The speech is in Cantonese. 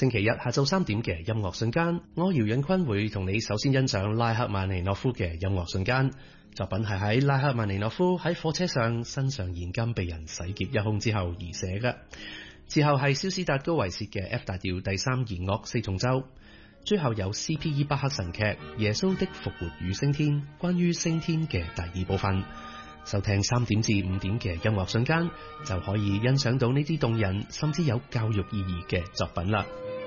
星期日下晝3點嘅音樂瞬間，我姚允坤會同你首先欣賞拉赫曼尼諾夫嘅音樂瞬間。作品係喺拉赫曼尼諾夫喺火車上身上現金被人洗劫一空之後而寫嘅。之後係肖斯達高維契嘅 F 大調第3弦樂4重奏，最後有 C.P.E. 巴赫神劇《耶穌的復活與升天》關於升天嘅第2部分。收聽3點至5點嘅音樂瞬間，就可以欣賞到呢啲動人甚至有教育意義嘅作品啦。